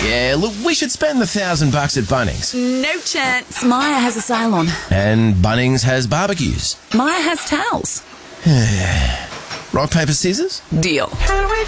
Yeah, look, we should spend the $1,000 at Bunnings. No chance. Maya has a salon. And Bunnings has barbecues. Maya has towels. Rock, paper, scissors? Deal. Can we